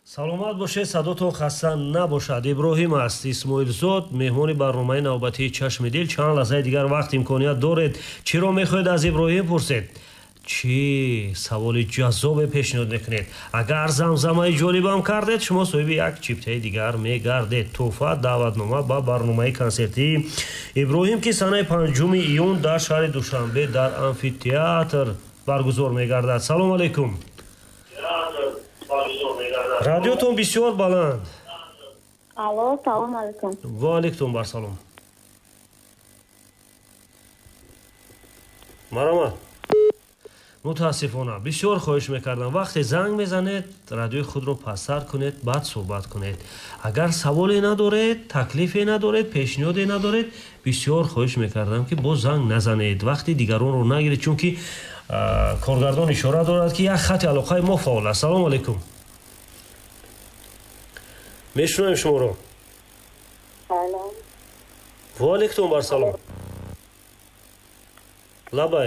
саломат бошед, садотон хаста набошад. Иброҳим аст, Исмоилзод, меҳмони барномаи навбатии Чашми дил. Чанд лаҳзаи дигар вақт имконият доред. Чиро мехоҳед аз Иброҳим пурсед? Чӣ саволи ҷаззобе пешниҳод мекунед? Агар замзамаи ҷолибам кардед, шумо соҳиби як чиптаи дигар мегардед. Туҳфа даъватнома ба барномаи консертии Иброҳим ки санаи 5 июн дар шаҳри Душанбе дар амфитеатр баргузор мегардад. Салом алейкум. радиотон бисёр баланд. Алло, салом алейкум. Ва алейкум барсалом. Марама. мутаассифона, бисёр хоҳиш мекардам вақте занг мезанед, радиои худро пасттар кунед, баъд суҳбат кунед. Агар саволе надоред, таклифе надоред, пешниҳоде надоред, бисёр хоҳиш мекардам ки боз занг назанед, вақти дигаронро нагиред, чунки коргардон ишора дорад ки як хати алоқаи мо фаъол аст. Салом алейкум. мешунавем шуморо. Салом. ва алейкум барсалом. лабай.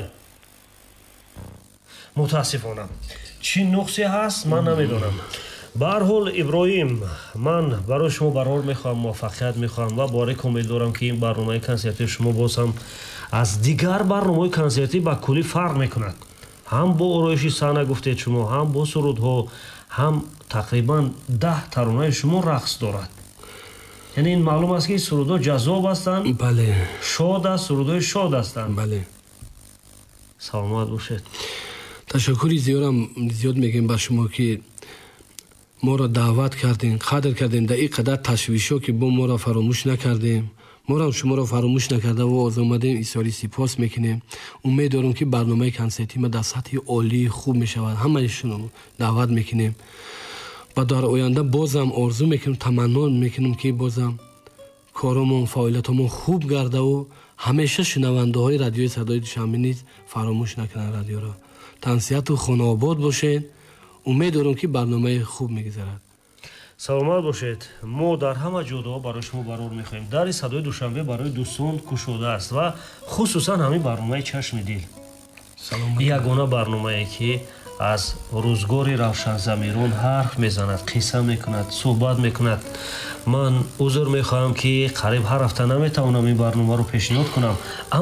мутаассифона, чӣ нуқсе ҳаст ман намедонам. ба ҳар ҳол Иброҳим, ман барои шумо барор мехоҳам, муваффақият мехоҳам ва боварӣ комил дорам ки ин барномаи консертии шумо боз ҳам аз дигар барномаи консертӣ ба куллӣ фарқ мекунад. ҳам бо ороиши саҳна гуфтед шумо, ҳам бо сурудҳо, ҳам тақрибан 10 таронаи шумо рақс дорад. яъне ин маълум аст ки сурудҳо ҷаззоб ҳастанд. бале. шод аст, сурудҳои шод ҳастанд. бале. саломат бошед. ташаккури зиёд мегӯем ба шумо ки моро даъват кардем, қадр кардем дар ин қадар ташвишҳо ки бо моро фаромӯш накардем. моро шуморо фаромӯш накарда воз омадем изҳори сипос мекунем. умед дорам ки барномаи консерти ма дар сатҳи олии хуб мешавад. ҳамаашонро даъват мекунем. ва дар оянда бозам орзу мекунем, таманно мекунем ки бозам коромон, фаъолиятомон хуб гардаву ҳамеша шунавандаҳои радиои садои Душанбе низ фаромӯш накунанд радиоро. тансияту хонаобод бошед. умед дорам ки барномаи хуб мегузарад. саломат бошед. мо дар ҳама ҷойҳо барои шумо барор мехоҳем. дари садои Душанбе барои дӯстон кушода аст ва хусусан ҳамин барномаи Чашми дил. ягона барномае ки аз рӯзгори равшанзамирон ҳарф мезанад, қисса мекунад, суҳбат мекунад. ман узр мехоҳам ки қариб ҳар ҳафта наметавонам ин барномаро пешниҳод кунам.